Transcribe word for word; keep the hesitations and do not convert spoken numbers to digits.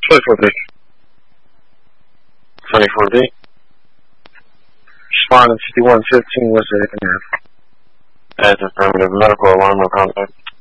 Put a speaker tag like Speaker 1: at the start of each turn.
Speaker 1: twenty-four B.
Speaker 2: twenty-four B.
Speaker 1: Responding fifty-one fifteen West Aiken Ave.
Speaker 2: As affirmative, medical alarm, no contact.